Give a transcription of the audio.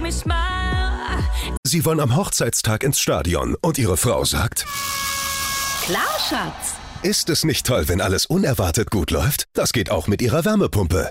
me smile. Sie wollen am Hochzeitstag ins Stadion und Ihre Frau sagt: Klar, Schatz. Ist es nicht toll, wenn alles unerwartet gut läuft? Das geht auch mit Ihrer Wärmepumpe.